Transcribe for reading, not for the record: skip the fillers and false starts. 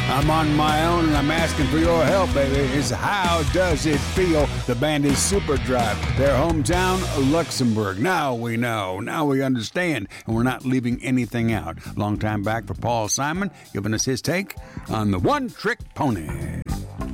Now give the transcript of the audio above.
I'm on my own and I'm asking for your help, baby. It's How Does It Feel? The band is Superdrive. Their hometown, Luxembourg. Now we know. Now we understand. And we're not leaving anything out. Long time back for Paul Simon, giving us his take on the One Trick Pony.